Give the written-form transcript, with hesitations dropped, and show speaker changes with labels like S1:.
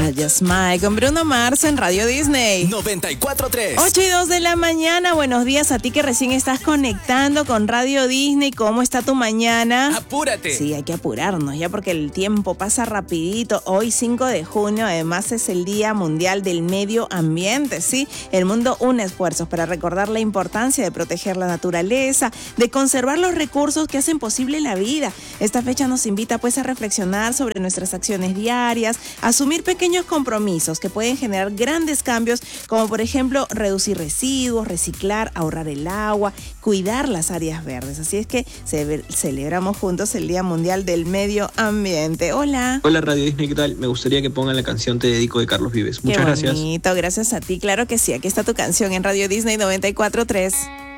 S1: Just Smile con Bruno Mars en Radio Disney.
S2: 94.3.
S1: 8:02 de la mañana. Buenos días a ti que recién estás conectando con Radio Disney. ¿Cómo está tu mañana?
S2: ¡Apúrate!
S1: Sí, hay que apurarnos ya porque el tiempo pasa rapidito. Hoy 5 de junio además es el Día Mundial del Medio Ambiente. Sí, el mundo une esfuerzos para recordar la importancia de proteger la naturaleza, de conservar los recursos que hacen posible la vida. Esta fecha nos invita pues a reflexionar sobre nuestras acciones diarias, asumir pequeños compromisos que pueden generar grandes cambios, como por ejemplo reducir residuos, reciclar, ahorrar el agua, cuidar las áreas verdes. Así es que celebramos juntos el Día Mundial del Medio Ambiente. Hola.
S3: Hola Radio Disney, ¿qué tal? Me gustaría que pongan la canción Te Dedico de Carlos Vives. Muchas gracias.
S1: Qué bonito, gracias a ti. Claro que sí, aquí está tu canción en Radio Disney 94.3.